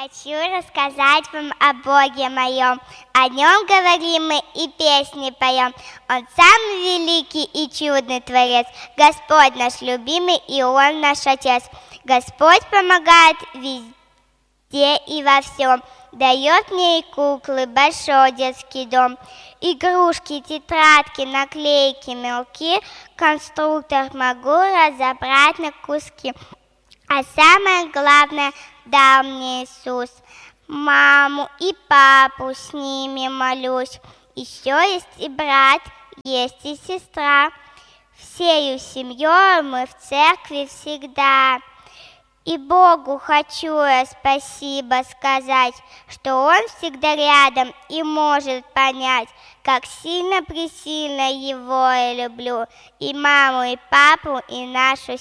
Хочу рассказать вам о Боге моем. О нем говорим мы и песни поем. Он самый великий и чудный Творец, Господь наш любимый, и Он наш Отец. Господь помогает везде и во всем. Дает мне и куклы, большой детский дом, игрушки, тетрадки, наклейки, мелки. Конструктор могу разобрать на куски. А самое главное, дал мне Иисус маму и папу, с ними молюсь. Еще есть и брат, есть и сестра. Всею семьей мы в церкви всегда. И Богу хочу я спасибо сказать, что Он всегда рядом и может понять, как сильно-пресильно Его я люблю, и маму, и папу, и нашу